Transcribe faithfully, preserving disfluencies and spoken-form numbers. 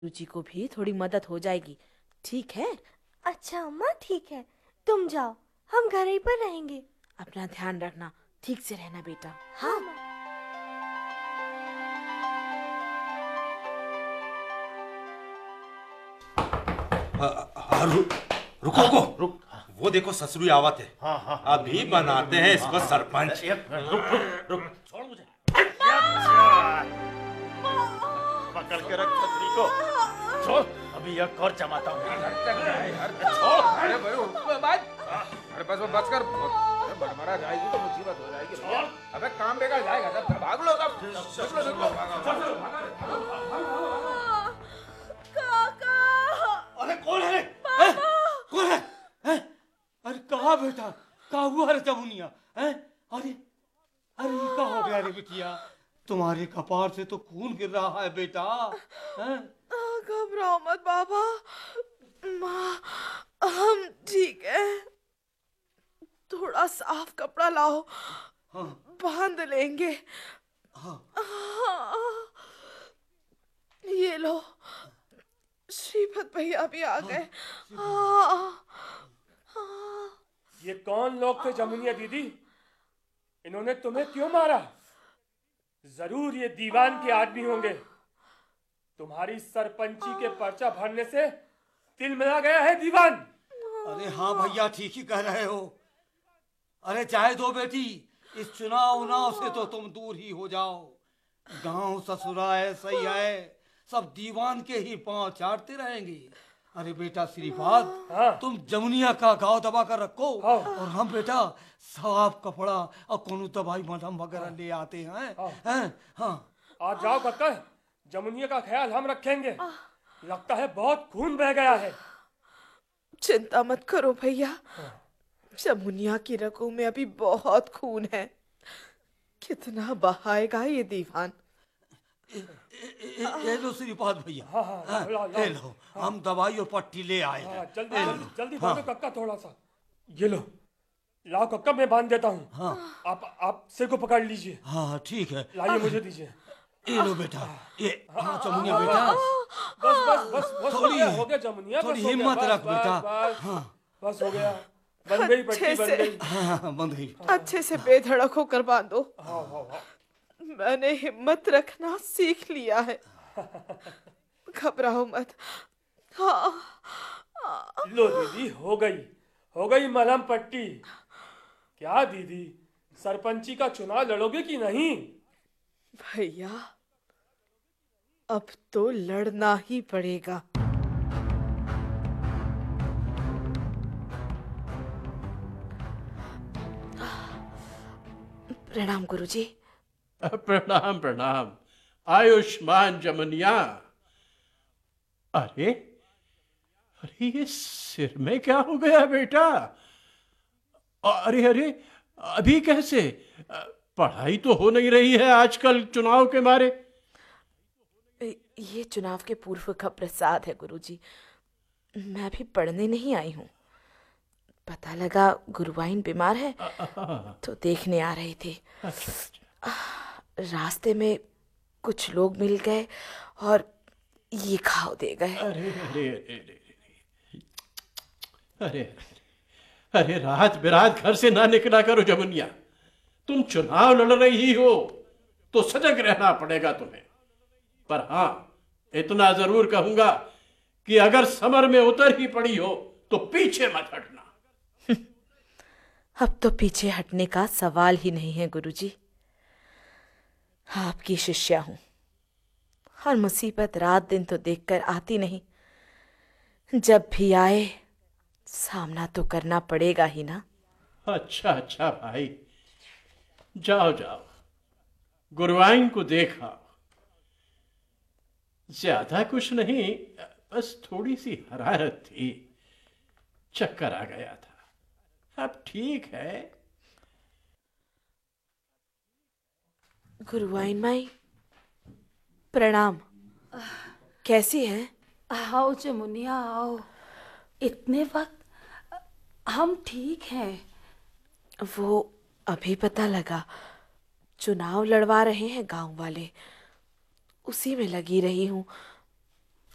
रुचि को भी थोड़ी मदद हो जाएगी। ठीक है? अच्छा अम्मा ठीक है, तुम जाओ, हम घर ही पर रहेंगे। अपना ध्यान रखना, ठीक से रहना बेटा। हाँ हाँ। हाँ, रु, रुको रुको रुक, वो देखो ससुरी आवत है। हाँ हाँ अभी बनाते हैं इसको सरपंच। रुक रुक रुक, छोड़ मुझे। पकड़ के रख छतरी को, छोड़, अभी एक और जमाता हूँ। छोड़, अरे भाई उसके बाद अरे बस बस कर, मरा जाएगी तो मुसीबत हो जाएगी। अबे काम बेकार जाएगा, सब भाग लो सब, निकलो निकलो, काका। अरे कौन है? हैं? कौन है? हैं? अरे कहाँ बेटा, कहाँ हुआ रे जमुनिया? हैं? अरे अरे ये क्या हो गया रे बिटिया? तुम्हारे कपार से तो खून गिर रहा है बेटा। हैं? घबराओ मत बाबा, माँ हम ठीक है। थोड़ा साफ कपड़ा लाओ, हाँ बांध लेंगे। हाँ हाँ। ये लो, श्रीपत भैया भी आ गए। हाँ, हाँ। ये कौन लोग थे जमुनिया दीदी? इन्होंने तुम्हें क्यों मारा? जरूर ये दीवान के आदमी होंगे। तुम्हारी सरपंची के पर्चा भरने से तिल मिला गया है दीवान। अरे हाँ भैया, ठीक ही कह रहे हो। अरे चाहे दो बेटी, इस चुनाव उनाव से तो तुम दूर ही हो जाओ। गांव ससुराल सही है, सब दीवान के ही पांव चाटते रहेंगे। अरे बेटा श्रीपाद, हाँ। तुम जमुनिया का घाव दबा कर रखो, हाँ। और हम बेटा साफ कपड़ा और कोनो दवाई मलहम वगैरह ले आते हैं। हाँ। हैं? हाँ। आप जाओ कक्का, जमुनिया का ख्याल हम रखेंगे। लगता है बहुत खून बह गया है। चिंता मत करो भैया, जमुनिया की रगों में अभी बहुत खून है। कितना बहाएगा ये दीवान। ये लो श्रीपाद भैया। हाँ, हाँ, हाँ, ला, ला। ले लो, हम दवाई और पट्टी ले आए हाँ, हैं। जल्दी ले जल्दी लो। जल्दी हाँ। बांधो कक्का थोड़ा सा। ये लो, लाओ कक्का, मैं बांध देता हूँ। हाँ आप आप सिर को पकड़ लीजिए। हाँ ठीक है। लाइए, मुझे दीजिए। ये लो बेटा, ये हाँ जमुनिया बेटा, बस बस बस बस हो थोड़ी- गया हो गया जमुनिया, थोड़ी बस हो गया, हिम्मत बस, रख बस, बेटा। बस, हाँ बस हो गया, बन गई पट्टी, अच्छे बन से। गई। हाँ हाँ, बंद गई। अच्छे से बेधड़क होकर बांधो। हाँ हाँ हाँ। मैंने हिम्मत रखना सीख लिया है। घबराओ मत। हाँ, हाँ। लो दीदी, हो गई हो गई मलहम पट्टी। क्या दीदी, सरपंची का चुनाव लड़ोगे कि नहीं? भैया अब तो लड़ना ही पड़ेगा। प्रणाम गुरुजी। प्रणाम प्रणाम, आयुष्मान जमुनिया। अरे अरे ये सिर में क्या हो गया बेटा? अरे अरे अभी कैसे? पढ़ाई तो हो नहीं रही है आजकल चुनाव के मारे। ये चुनाव के पूर्व का प्रसाद है गुरुजी। मैं अभी पढ़ने नहीं आई हूँ। पता लगा गुरुवाइन बीमार है तो देखने आ रहे थे। रास्ते में कुछ लोग मिल गए और ये घाव दे गए। अरे अरे अरे अरे अरे अरे रात बिरात घर से ना निकला करो जमुनिया। तुम चुनाव लड़ रही हो तो सजग रहना पड़ेगा तुम्हें। पर हाँ, इतना जरूर कहूंगा कि अगर समर में उतर ही पड़ी हो तो पीछे मत हटना। अब तो पीछे हटने का सवाल ही नहीं है गुरुजी। आपकी शिष्या हूं। हर मुसीबत रात दिन तो देखकर आती नहीं, जब भी आए सामना तो करना पड़ेगा ही ना। अच्छा अच्छा भाई, जाओ जाओ, गुरुवाइन को देखा। ज्यादा कुछ नहीं, बस थोड़ी सी हरारत थी, चक्कर आ गया था। अब ठीक है। गुरुवाइन माई प्रणाम। कैसी है? आओ जमुनिया आओ, इतने वक्त। हम ठीक हैं। वो अभी पता लगा, चुनाव लड़वा रहे हैं गांव वाले, उसी में लगी रही हूँ।